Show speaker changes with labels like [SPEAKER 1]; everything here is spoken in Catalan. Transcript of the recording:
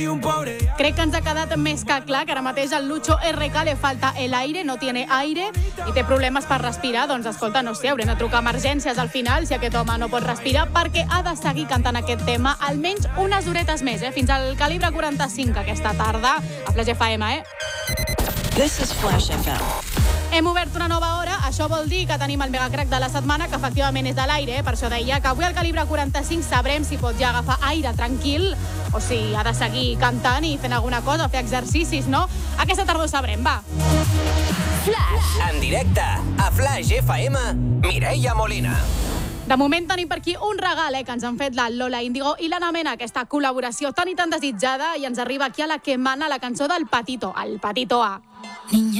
[SPEAKER 1] Crec que ens ha quedat més que clar que ara mateix al Lucho RK le falta el aire, no tiene aire i té problemes per respirar. Doncs escolta, no sé, haurem de trucar a emergències al final si aquest home no pot respirar, perquè ha de seguir cantant aquest tema almenys unes horetes més, fins al calibre 45 aquesta tarda a Flash FM,
[SPEAKER 2] This is Flash FM.
[SPEAKER 1] Hem obert una nova hora, això vol dir que tenim el megacrack de la setmana, que efectivament és de l'aire, per això deia que avui al calibre 45 sabrem si pot ja agafar aire tranquil o si ha de seguir cantant i fent alguna cosa, fer exercicis, no? Aquesta tardor sabrem, va.
[SPEAKER 3] Flash. En directe, a Flash FM, Mireia Molina.
[SPEAKER 1] De moment tenim per aquí un regal que ens han fet la Lola Índigo i l'Anna Mena, aquesta col·laboració tan i tan desitjada, i ens arriba aquí a la que mana la cançó del Patito, el Patito A.